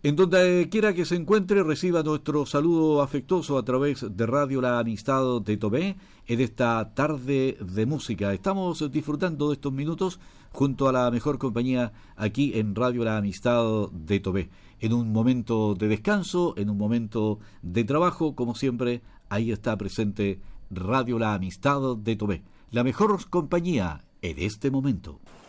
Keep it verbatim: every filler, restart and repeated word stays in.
En donde quiera que se encuentre, reciba nuestro saludo afectuoso a través de Radio La Amistad de Tomé en esta tarde de música. Estamos disfrutando de estos minutos junto a la mejor compañía aquí en Radio La Amistad de Tomé. En un momento de descanso, en un momento de trabajo, como siempre, ahí está presente Radio La Amistad de Tomé, la mejor compañía en este momento.